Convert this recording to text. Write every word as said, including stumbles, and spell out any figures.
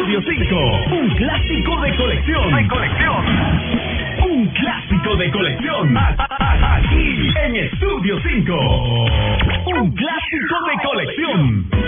Estudio cinco, un clásico de colección. De colección. Un clásico de colección. Aquí en Estudio cinco. Un clásico de colección.